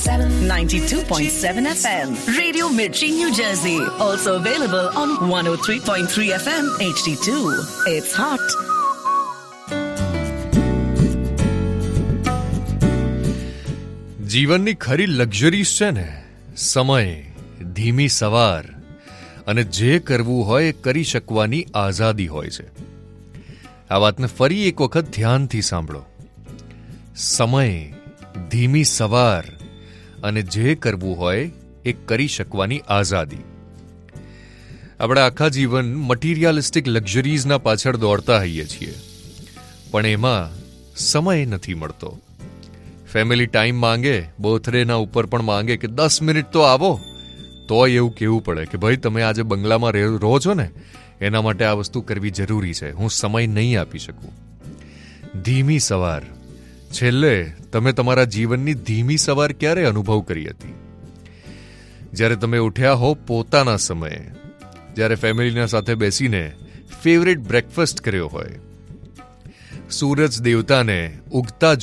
92.7 FM. Radio Mirchi, New Jersey. Also available on 103.3 FM HD2. It's hot. જીવનની ખરી luxuries છે ને સમય, ધીમી સવાર અને જે કરવું હોય એ કરી શકવાની આઝાદી હોય છે. આ વાતને ફરી એક વખત ધ્યાનથી સાંભળો. સમય, ધીમી સવાર અને જે કરવું હોય એ કરી શકવાની આઝાદી. આપણે આખા જીવન મટીરિયાલિસ્ટિક લક્ઝરીઝના પાછળ દોડતા હોઈએ છીએ, પણ એમાં સમય નથી મળતો. ફેમિલી ટાઈમ માંગે, બર્થડેના ઉપર પણ માંગે કે 10 મિનિટ તો આવો, તોય એવું કહેવું પડે કે ભાઈ તમે આજે બંગલામાં રહો છો ને, એના માટે આ વસ્તુ કરવી જરૂરી છે, હું સમય નહીં આપી શકું. ધીમી સવાર. છેલ્લે તમે તમારા જીવનની ધીમી સવાર ક્યારે અનુભવ કરી હતી? જ્યારે તમે ઉઠ્યા હો પોતાના સમયે, જ્યારે ફેમિલીના સાથે બેસીને ફેવરેટ બ્રેકફાસ્ટ કર્યો હોય, સૂરજ દેવતાને ઉગતા